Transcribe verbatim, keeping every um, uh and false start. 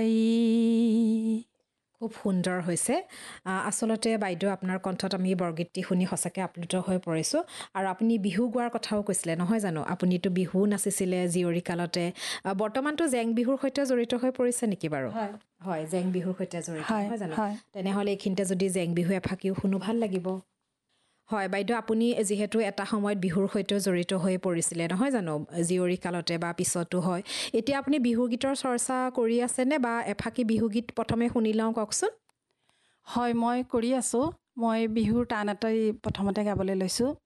খুব সুন্দৰ হৈছে আসলতে বাইদেউ আপোনাৰ কণ্ঠত আমি বৰগীতটি শুনি সঁচাকৈ আপ্লুত হৈ পৰিছোঁ আৰু আপুনি বিহু গোৱাৰ কথাও কৈছিলে নহয় জানো আপুনিতো বিহু নাচিছিলে জীয়ৰী কালতে বৰ্তমানতো জেং বিহুৰ সৈতে জড়িত হৈ পৰিছে নেকি বাৰু হয় হয় জেং বিহুৰ সৈতে জড়িত নহয় জানো হয় তেনেহ'লে এইখিনিতে যদি জেং বিহু এফাকিও শুনো ভাল লাগিব হয় বাইদেউ আপুনি যিহেতু এটা সময়ত বিহুৰ সৈতে জড়িত হৈ পৰিছিলে নহয় জানো জীয়ৰী কালতে বা পিছতো হয় এতিয়া আপুনি বিহু গীতৰ চৰ্চা কৰি আছেনে বা এফাকি বিহু গীত প্ৰথমে শুনি লওঁ কওকচোন হয় মই কৰি আছোঁ মই বিহুৰ টান এটাই প্ৰথমতে গাবলৈ লৈছোঁ